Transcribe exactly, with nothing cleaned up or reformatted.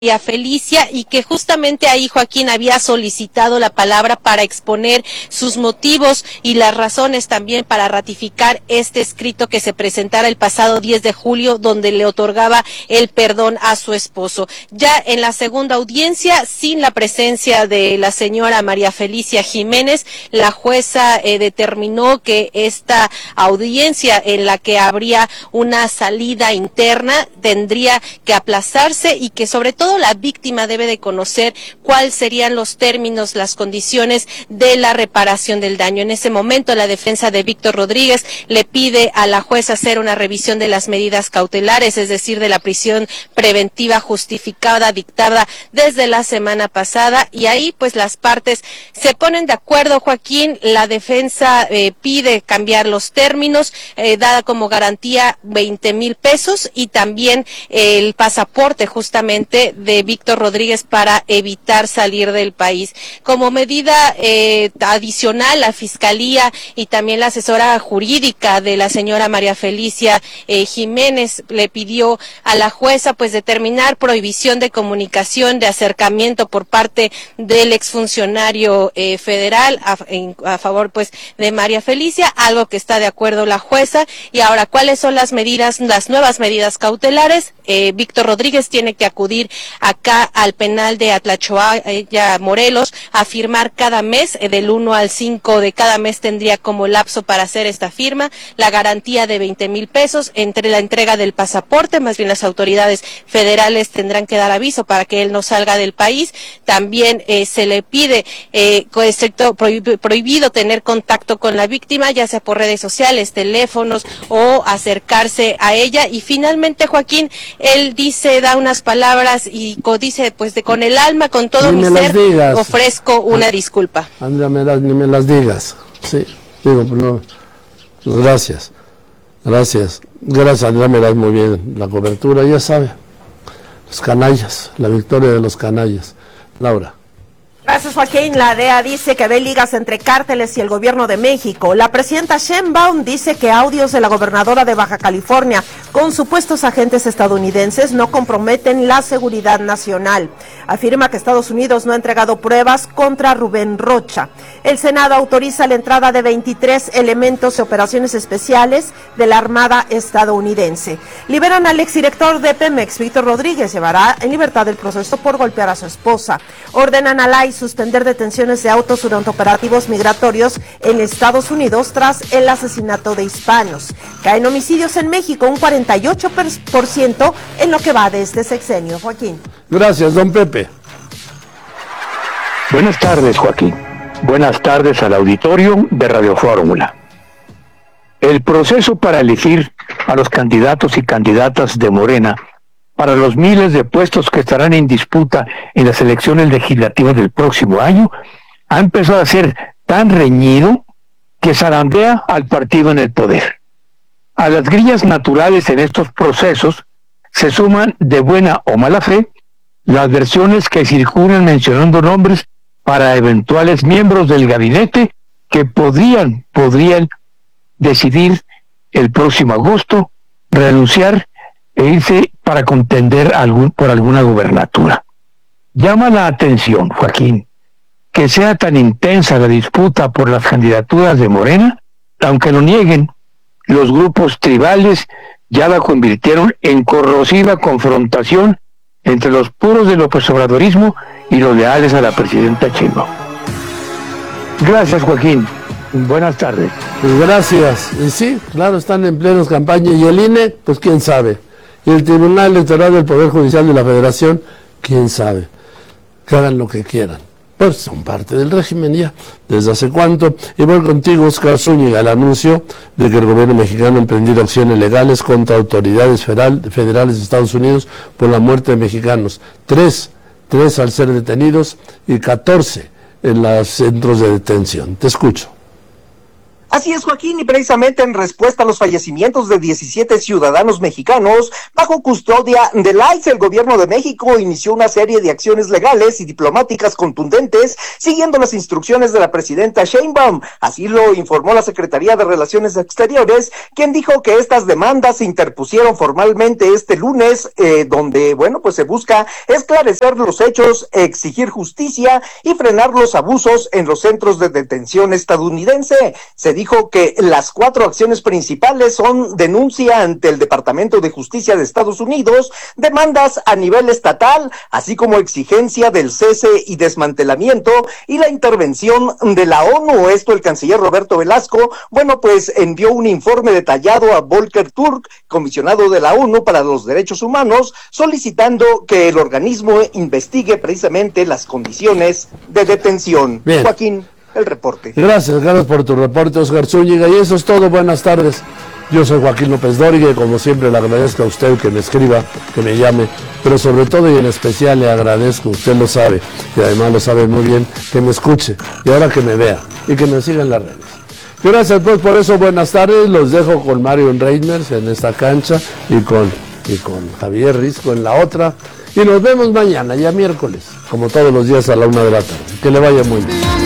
María Felicia, y que justamente ahí Joaquín había solicitado la palabra para exponer sus motivos y las razones también para ratificar este escrito que se presentara el pasado diez de julio, donde le otorgaba el perdón a su esposo. Ya en la segunda audiencia, sin la presencia de la señora María Felicia Jiménez, la jueza eh, determinó que esta audiencia, en la que habría una salida interna, tendría que aplazarse, y que sobre todo la víctima debe de conocer cuáles serían los términos, las condiciones de la reparación del daño. En ese momento, la defensa de Víctor Rodríguez le pide a la jueza hacer una revisión de las medidas cautelares, es decir, de la prisión preventiva justificada dictada desde la semana pasada, y ahí pues las partes se ponen de acuerdo, Joaquín. La defensa eh, pide cambiar los términos, eh, dada como garantía veinte mil pesos, y también eh, el pasaporte justamente de Víctor Rodríguez para evitar salir del país. Como medida eh, adicional, la Fiscalía y también la asesora jurídica de la señora María Felicia eh, Jiménez le pidió a la jueza pues determinar prohibición de comunicación, de acercamiento por parte del exfuncionario eh, federal a, en, a favor pues de María Felicia, algo que está de acuerdo la jueza. Y ahora, ¿cuáles son las medidas, las nuevas medidas cautelares? Eh, Víctor Rodríguez tiene que acudir acá al penal de Atlachoa, Morelos, a firmar cada mes, eh, del uno al cinco de cada mes tendría como lapso para hacer esta firma, la garantía de veinte mil pesos, entre la entrega del pasaporte, más bien las autoridades federales tendrán que dar aviso para que él no salga del país. También eh, se le pide, eh, excepto prohib prohibido tener contacto con la víctima, ya sea por redes sociales, teléfonos o acercarse a ella. Y finalmente, Joaquín, él dice, da unas palabras y dice, pues de con el alma, con todo mi ser, ofrezco una ah, disculpa. Andrea, me las, ni me las digas. Sí, digo, no, pues gracias, gracias, gracias, Andrea, me das muy bien la cobertura, ya sabe, los canallas, la victoria de los canallas. Laura. Gracias, Joaquín. La D E A dice que ve ligas entre cárteles y el gobierno de México. La presidenta Sheinbaum dice que audios de la gobernadora de Baja California con supuestos agentes estadounidenses no comprometen la seguridad nacional. Afirma que Estados Unidos no ha entregado pruebas contra Rubén Rocha. El Senado autoriza la entrada de veintitrés elementos de operaciones especiales de la Armada estadounidense. Liberan al exdirector de Pemex, Víctor Rodríguez. Llevará en libertad el proceso por golpear a su esposa. Ordenan a la suspender detenciones de autos durante operativos migratorios en Estados Unidos tras el asesinato de hispanos. Caen homicidios en México un cuarenta y ocho por ciento en lo que va de este sexenio. Joaquín. Gracias, don Pepe. Buenas tardes, Joaquín. Buenas tardes al auditorio de Radio Fórmula. El proceso para elegir a los candidatos y candidatas de Morena para los miles de puestos que estarán en disputa en las elecciones legislativas del próximo año, ha empezado a ser tan reñido que zarandea al partido en el poder. A las grillas naturales en estos procesos se suman, de buena o mala fe, las versiones que circulan mencionando nombres para eventuales miembros del gabinete que podrían, podrían decidir el próximo agosto renunciar e irse para contender algún, por alguna gubernatura. Llama la atención, Joaquín, que sea tan intensa la disputa por las candidaturas de Morena, aunque lo nieguen, los grupos tribales ya la convirtieron en corrosiva confrontación entre los puros del López Obradorismo y los leales a la presidenta Sheinbaum. Gracias, Joaquín. Buenas tardes. Pues gracias. Y sí, claro, están en plenos campaña. Y el I N E, pues quién sabe. Y el Tribunal Electoral del Poder Judicial de la Federación, quién sabe, que hagan lo que quieran, pues son parte del régimen ya, desde hace cuánto. Y voy contigo, Oscar Zúñiga, el anuncio de que el gobierno mexicano ha emprendido acciones legales contra autoridades federal, federales de Estados Unidos por la muerte de mexicanos, tres, tres al ser detenidos y catorce en los centros de detención. Te escucho. Así es, Joaquín, y precisamente en respuesta a los fallecimientos de diecisiete ciudadanos mexicanos bajo custodia del I C E, el gobierno de México inició una serie de acciones legales y diplomáticas contundentes siguiendo las instrucciones de la presidenta Sheinbaum. Así lo informó la Secretaría de Relaciones Exteriores, quien dijo que estas demandas se interpusieron formalmente este lunes, eh, donde, bueno, pues se busca esclarecer los hechos, exigir justicia y frenar los abusos en los centros de detención estadounidense. Se dijo que las cuatro acciones principales son denuncia ante el Departamento de Justicia de Estados Unidos, demandas a nivel estatal, así como exigencia del cese y desmantelamiento y la intervención de la ONU. Esto el canciller Roberto Velasco, bueno, pues envió un informe detallado a Volker Turk, comisionado de la ONU para los Derechos Humanos, solicitando que el organismo investigue precisamente las condiciones de detención. Bien. Joaquín, el reporte. Gracias, gracias por tu reporte, Oscar Zúñiga, y eso es todo. Buenas tardes. Yo soy Joaquín López Dóriga y como siempre le agradezco a usted que me escriba, que me llame, pero sobre todo y en especial le agradezco, usted lo sabe, y además lo sabe muy bien, que me escuche y ahora que me vea y que me siga en las redes. Gracias pues por eso, buenas tardes, los dejo con Mario Reimers en esta cancha y con, y con Javier Risco en la otra, y nos vemos mañana, ya miércoles, como todos los días a la una de la tarde. Que le vaya muy bien.